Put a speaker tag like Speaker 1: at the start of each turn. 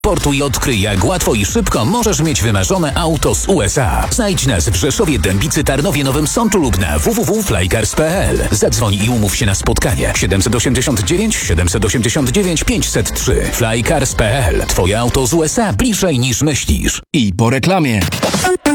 Speaker 1: Portuj i odkryj, jak łatwo i szybko możesz mieć wymarzone auto z USA. Znajdź nas w Rzeszowie, Dębicy, Tarnowie, Nowym Sączu lub na www.flycars.pl. Zadzwoń i umów się na spotkanie. 789 503. Flycars.pl. Twoje auto z USA bliżej niż myślisz.
Speaker 2: I po reklamie.